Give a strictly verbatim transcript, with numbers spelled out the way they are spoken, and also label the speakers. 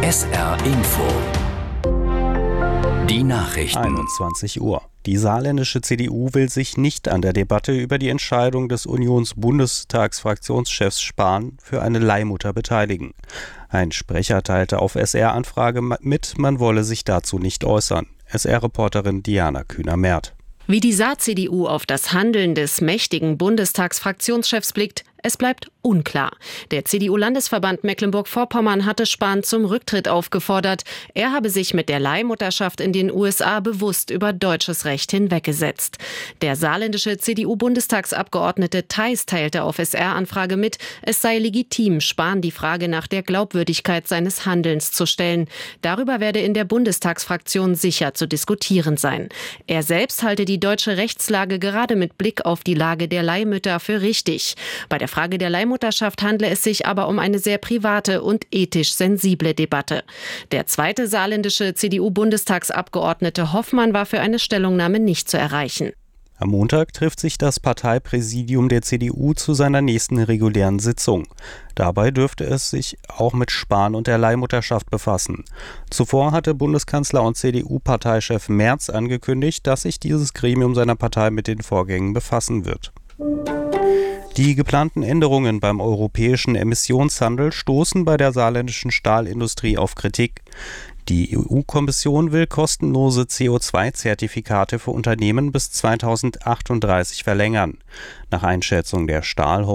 Speaker 1: S R Info. Die Nachrichten.
Speaker 2: einundzwanzig Uhr. Die saarländische C D U will sich nicht an der Debatte über die Entscheidung des Unions-Bundestagsfraktionschefs Spahn für eine Leihmutter beteiligen. Ein Sprecher teilte auf S R-Anfrage mit, man wolle sich dazu nicht äußern. S R-Reporterin Diana Kühner-Merth.
Speaker 3: Wie die Saar-C D U auf das Handeln des mächtigen Bundestagsfraktionschefs blickt, es bleibt unklar. Der C D U-Landesverband Mecklenburg-Vorpommern hatte Spahn zum Rücktritt aufgefordert. Er habe sich mit der Leihmutterschaft in den U S A bewusst über deutsches Recht hinweggesetzt. Der saarländische C D U-Bundestagsabgeordnete Theis teilte auf S R-Anfrage mit, es sei legitim, Spahn die Frage nach der Glaubwürdigkeit seines Handelns zu stellen. Darüber werde in der Bundestagsfraktion sicher zu diskutieren sein. Er selbst halte die deutsche Rechtslage gerade mit Blick auf die Lage der Leihmütter für richtig. Bei der Frage der Leihmutterschaft handle es sich aber um eine sehr private und ethisch sensible Debatte. Der zweite saarländische C D U-Bundestagsabgeordnete Hoffmann war für eine Stellungnahme nicht zu erreichen.
Speaker 2: Am Montag trifft sich das Parteipräsidium der C D U zu seiner nächsten regulären Sitzung. Dabei dürfte es sich auch mit Spahn und der Leihmutterschaft befassen. Zuvor hatte Bundeskanzler und C D U-Parteichef Merz angekündigt, dass sich dieses Gremium seiner Partei mit den Vorgängen befassen wird. Die geplanten Änderungen beim europäischen Emissionshandel stoßen bei der saarländischen Stahlindustrie auf Kritik. Die E U-Kommission will kostenlose C O zwei Zertifikate für Unternehmen bis zweitausendachtunddreißig verlängern. Nach Einschätzung der Stahl